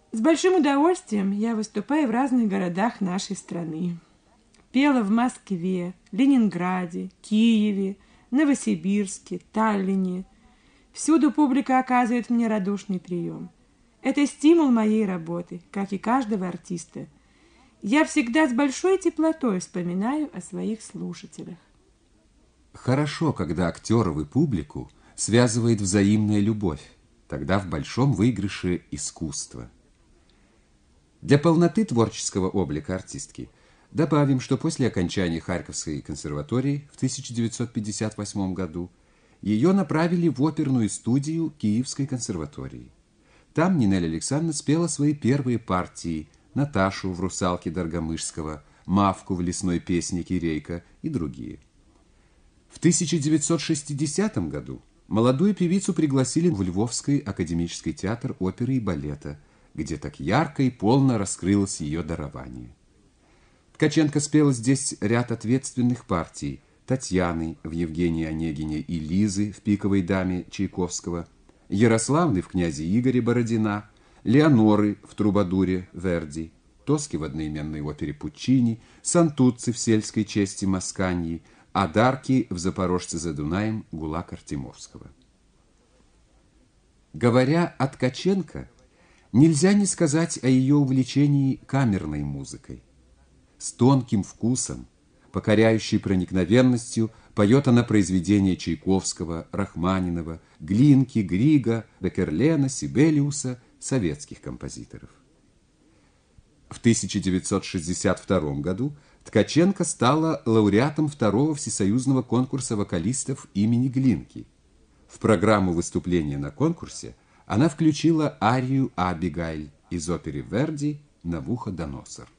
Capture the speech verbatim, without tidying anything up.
С большим удовольствием я выступаю в разных городах нашей страны. Пела в Москве, Ленинграде, Киеве, Новосибирске, Таллине. Всюду публика оказывает мне радушный прием. Это стимул моей работы, как и каждого артиста. Я всегда с большой теплотой вспоминаю о своих слушателях. Хорошо, когда актеров и публику связывает взаимная любовь. Тогда в большом выигрыше искусство. Для полноты творческого облика артистки добавим, что после окончания Харьковской консерватории в тысяча девятьсот пятьдесят восьмом году ее направили в оперную студию Киевской консерватории. Там Нинель Александровна спела свои первые партии: Наташу в «Русалке» Доргомышского, Мавку в «Лесной песне» Кирейка и другие. В тысяча девятьсот шестидесятом году молодую певицу пригласили в Львовский академический театр оперы и балета, где так ярко и полно раскрылось ее дарование. Ткаченко спела здесь ряд ответственных партий: Татьяны в «Евгении Онегине» и Лизы в «Пиковой даме» Чайковского, Ярославны в «Князе Игоре» Бородина, Леоноры в «Трубадуре» Верди, Тоски в одноименной опере Пуччини, Сантуцци в «Сельской чести» Масканьи, а Дарки в «Запорожце за Дунаем» Гулак Артемовского. Говоря о Ткаченко, нельзя не сказать о ее увлечении камерной музыкой. С тонким вкусом, покоряющей проникновенностью, поет она произведения Чайковского, Рахманинова, Глинки, Грига, Беккерлена, Сибелиуса, советских композиторов. В тысяча девятьсот шестьдесят втором году Ткаченко стала лауреатом второго всесоюзного конкурса вокалистов имени Глинки. В программу выступления на конкурсе она включила арию «Абигайль» из оперы Верди «Навуходоносор».